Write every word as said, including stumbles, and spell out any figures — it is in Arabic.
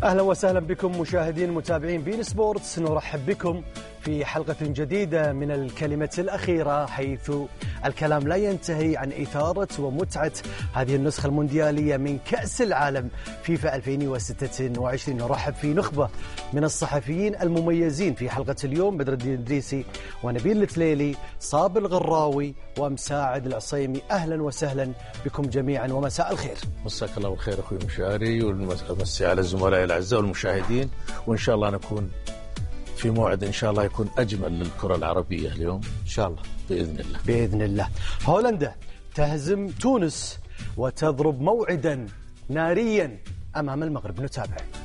أهلا وسهلا بكم مشاهدين متابعين بين سبورتس. نرحب بكم في حلقة جديدة من الكلمة الأخيرة، حيث الكلام لا ينتهي عن إثارة ومتعة هذه النسخة المونديالية من كأس العالم فيفا ألفين وستة وعشرين. نرحب في نخبة من الصحفيين المميزين في حلقة اليوم: بدر الدين الدريسي ونبيل التليلي، صابر الغراوي ومساعد العصيمي. أهلا وسهلا بكم جميعا ومساء الخير. مساك الله بالخير أخوي مشاري، والمسي على الزملاء الأعزاء والمشاهدين، وإن شاء الله نكون في موعد إن شاء الله يكون أجمل للكرة العربية اليوم إن شاء الله بإذن الله. بإذن الله. هولندا تهزم تونس وتضرب موعدا ناريا أمام المغرب. نتابع.